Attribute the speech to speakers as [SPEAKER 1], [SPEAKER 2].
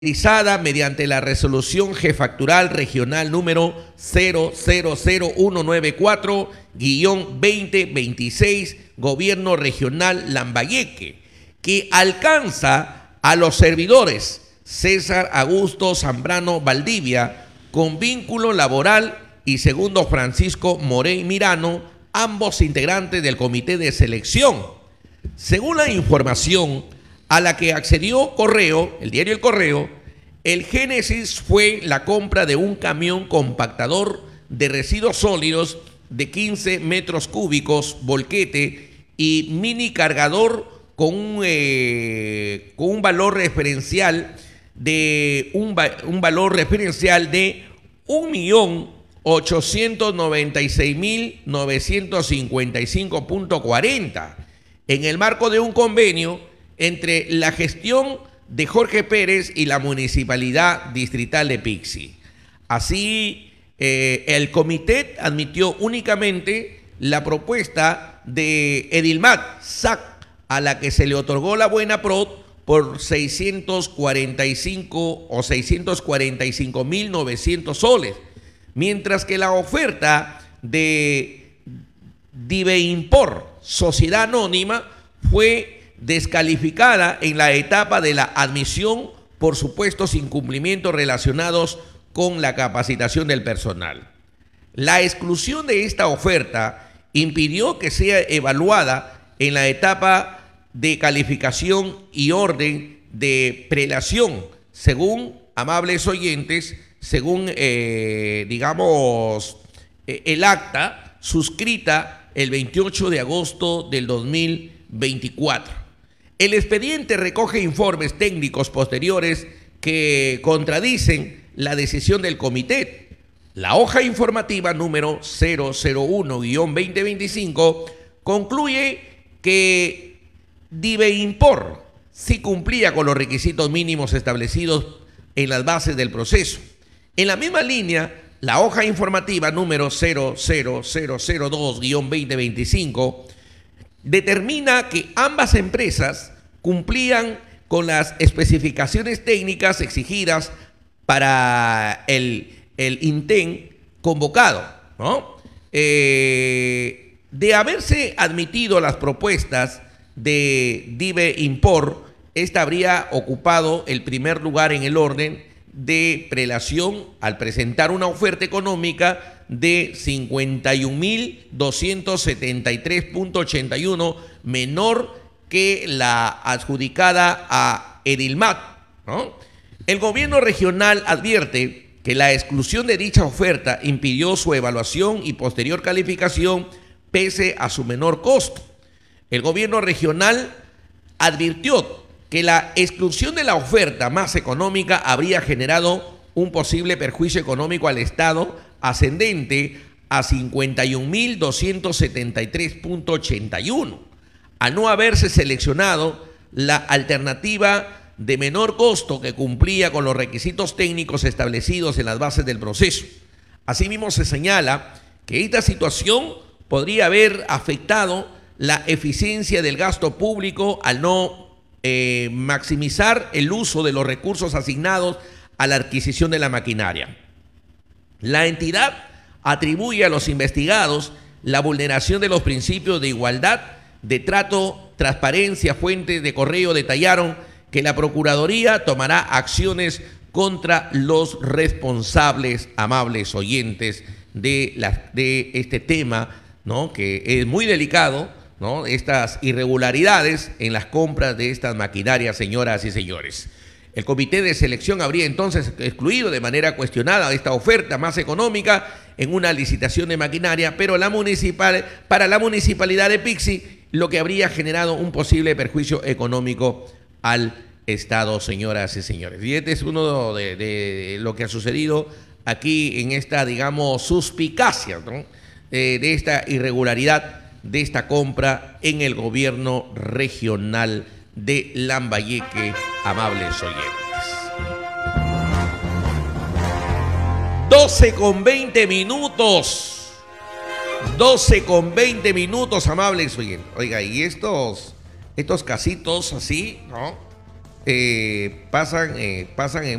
[SPEAKER 1] Realizada mediante la resolución jefactural regional número 000194-2026, Gobierno Regional Lambayeque, que alcanza a los servidores César Augusto Zambrano Valdivia, con vínculo laboral, y segundo Francisco Morey Mirano, ambos integrantes del comité de selección. Según la información a la que accedió Correo, el diario El Correo, el génesis fue la compra de un camión compactador de residuos sólidos de 15 metros cúbicos, volquete y mini cargador con un valor referencial de $1.896.955.40 en el marco de un convenio entre la gestión de Jorge Pérez y la Municipalidad Distrital de Pixi. Así, el comité admitió únicamente la propuesta de Edilmat SAC, a la que se le otorgó la buena pro por 645.900 soles, mientras que la oferta de Diveimpor, sociedad anónima, fue descalificada en la etapa de la admisión por supuestos incumplimientos relacionados con la capacitación del personal. La exclusión de esta oferta impidió que sea evaluada en la etapa de calificación y orden de prelación, según amables oyentes, según el acta suscrita el 28 de agosto del 2024. El expediente recoge informes técnicos posteriores que contradicen la decisión del comité. La hoja informativa número 001-2025 concluye que Diveimpor sí cumplía con los requisitos mínimos establecidos en las bases del proceso. En la misma línea, la hoja informativa número 00002-2025 determina que ambas empresas cumplían con las especificaciones técnicas exigidas para el INTEN convocado, ¿no? De haberse admitido las propuestas de Diveimpor, esta habría ocupado el primer lugar en el orden de prelación al presentar una oferta económica de 51.273.81 menor que la adjudicada a Edilmat, ¿no? El gobierno regional advierte que la exclusión de dicha oferta impidió su evaluación y posterior calificación pese a su menor costo. El gobierno regional advirtió que la exclusión de la oferta más económica habría generado un posible perjuicio económico al Estado ascendente a 51.273.81, al no haberse seleccionado la alternativa de menor costo que cumplía con los requisitos técnicos establecidos en las bases del proceso. Asimismo, se señala que esta situación podría haber afectado la eficiencia del gasto público al no maximizar el uso de los recursos asignados a la adquisición de la maquinaria. La entidad atribuye a los investigados la vulneración de los principios de igualdad, de trato, transparencia. Fuentes de Correo detallaron que la Procuraduría tomará acciones contra los responsables, amables oyentes, de este tema, ¿no?, que es muy delicado, ¿no?, estas irregularidades en las compras de estas maquinarias, señoras y señores. El comité de selección habría entonces excluido de manera cuestionada esta oferta más económica en una licitación de maquinaria, pero para la municipalidad de Pixi, lo que habría generado un posible perjuicio económico al Estado, señoras y señores. Y este es uno de lo que ha sucedido aquí en esta, suspicacia, ¿no?, de esta irregularidad de esta compra en el gobierno regional de Lambayeque, amables oyentes. 12:20 minutos. 12:20 minutos, amables oyentes. Oiga, y estos casitos así, ¿no?, pasan en